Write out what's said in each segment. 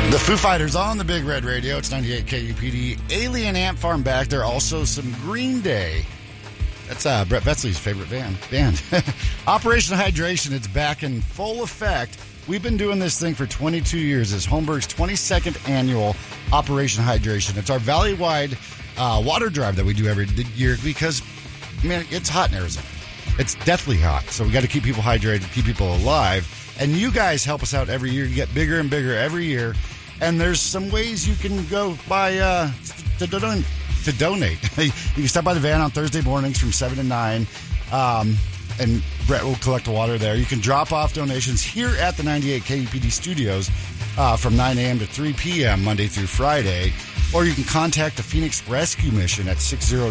The Foo Fighters on the Big Red Radio. It's 98 KUPD. Alien Ant Farm back there. Also some Green Day. That's Brett Vetzley's favorite band. Operation Hydration. It's back in full effect. We've been doing this thing for 22 years. It's Holmberg's 22nd annual Operation Hydration. It's our valley-wide water drive that we do every year because, man, it's hot in Arizona. It's deathly hot. So we got to keep people hydrated, keep people alive. And you guys help us out every year. You get bigger and bigger every year. And there's some ways you can go by to donate. You can stop by the van on Thursday mornings from 7 to 9, and Brett will collect the water there. You can drop off donations here at the 98 KUPD studios from 9 a.m. to 3 p.m. Monday through Friday. Or you can contact the Phoenix Rescue Mission at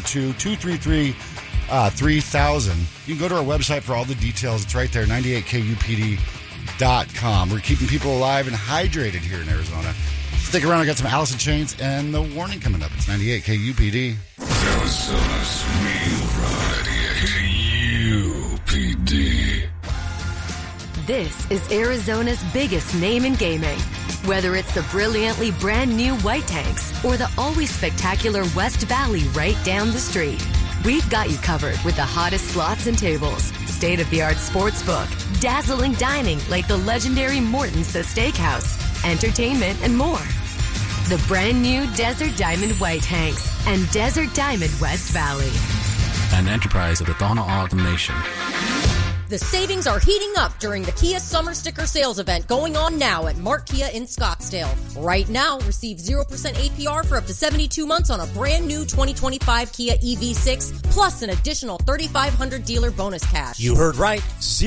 602-233-3000. You can go to our website for all the details. It's right there, 98KUPD.com. We're keeping people alive and hydrated here in Arizona. Stick around. I got some Alice in Chains and The Warning coming up. It's 98 KUPD. Arizona's real variety. KUPD. This is Arizona's biggest name in gaming. Whether it's the brilliantly brand new White Tanks or the always spectacular West Valley right down the street, we've got you covered with the hottest slots and tables, state-of-the-art sports book, dazzling dining like the legendary Morton's The Steakhouse, entertainment, and more. The brand new Desert Diamond White Tanks and Desert Diamond West Valley. An enterprise of the Donna Automation. The savings are heating up during the Kia Summer Sticker Sales event going on now at Mark Kia in Scottsdale. Right now, receive 0% APR for up to 72 months on a brand new 2025 Kia EV6, plus an additional $3,500 dealer bonus cash. You heard right,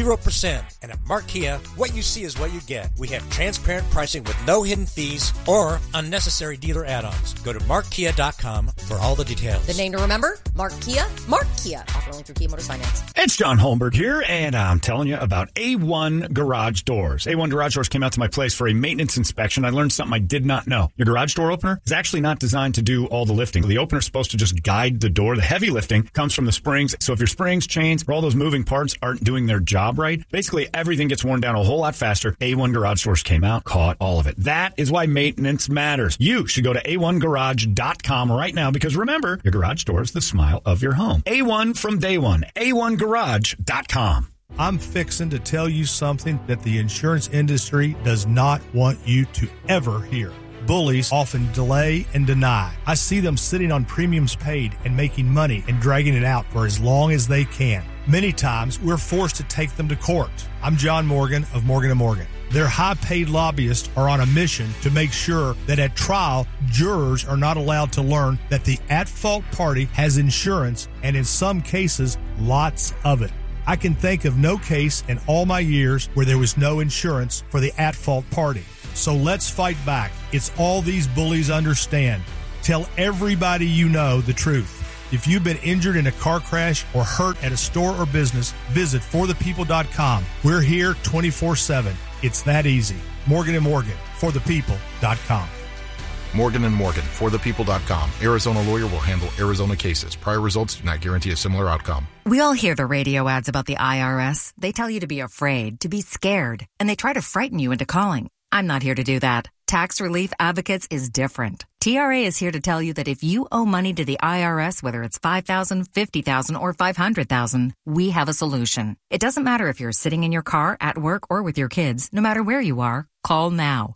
0%. And at Mark Kia, what you see is what you get. We have transparent pricing with no hidden fees or unnecessary dealer add-ons. Go to markkia.com for all the details. The name to remember? Mark Kia. Mark Kia. Offer only through Kia Motors Finance. It's John Holmberg here, and I'm telling you about A1 Garage Doors. A1 Garage Doors came out to my place for a maintenance inspection. I learned something I did not know. Your garage door opener is actually not designed to do all the lifting. The opener is supposed to just guide the door. The heavy lifting comes from the springs. So if your springs, chains, or all those moving parts aren't doing their job right, basically everything gets worn down a whole lot faster. A1 Garage Doors came out, caught all of it. That is why maintenance matters. You should go to a1garage.com right now because remember, your garage door is the smile of your home. A1 from day one. A1garage.com. I'm fixing to tell you something that the insurance industry does not want you to ever hear. Bullies often delay and deny. I see them sitting on premiums paid and making money and dragging it out for as long as they can. Many times, we're forced to take them to court. I'm John Morgan of Morgan & Morgan. Their high-paid lobbyists are on a mission to make sure that at trial, jurors are not allowed to learn that the at-fault party has insurance and in some cases, lots of it. I can think of no case in all my years where there was no insurance for the at-fault party. So let's fight back. It's all these bullies understand. Tell everybody you know the truth. If you've been injured in a car crash or hurt at a store or business, visit forthepeople.com. We're here 24/7. It's that easy. Morgan & Morgan, forthepeople.com. Morgan & Morgan, forthepeople.com. Arizona lawyer will handle Arizona cases. Prior results do not guarantee a similar outcome. We all hear the radio ads about the IRS. They tell you to be afraid, to be scared, and they try to frighten you into calling. I'm not here to do that. Tax Relief Advocates is different. TRA is here to tell you that if you owe money to the IRS, whether it's $5,000, $50,000, or $500,000, we have a solution. It doesn't matter if you're sitting in your car, at work, or with your kids. No matter where you are, call now.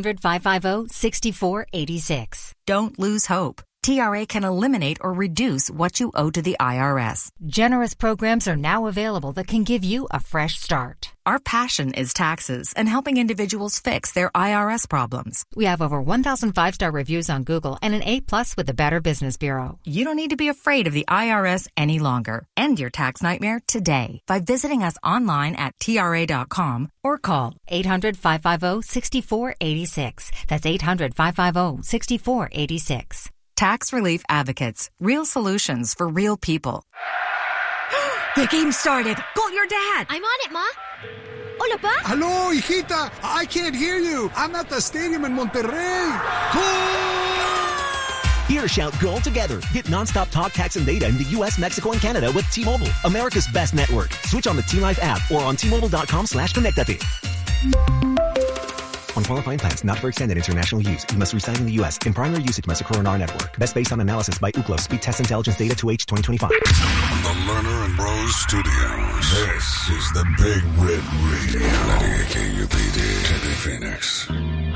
800-550-6486. Don't lose hope. TRA can eliminate or reduce what you owe to the IRS. Generous programs are now available that can give you a fresh start. Our passion is taxes and helping individuals fix their IRS problems. We have over 1,000 5-star reviews on Google and an A+ with the Better Business Bureau. You don't need to be afraid of the IRS any longer. End your tax nightmare today by visiting us online at TRA.com or call 800-550-6486. That's 800-550-6486. Tax Relief Advocates. Real solutions for real people. The game started. Call your dad. I'm on it, Ma. Hola, Pa. Hello, hijita. I can't hear you. I'm at the stadium in Monterrey. Goal! Here, shout goal together. Get nonstop talk, text, and data in the U.S., Mexico, and Canada with T-Mobile, America's best network. Switch on the T-Life app or on T-Mobile.com/connectate. On on qualifying plans, not for extended international use. You must reside in the U.S. In primary usage must occur on our network. Best based on analysis by Ookla. Speed Test Intelligence Data 2H 2025. From the Lerner and Rose Studios, this is the Big Red Radio. 98 KUPD, Tempe, Phoenix.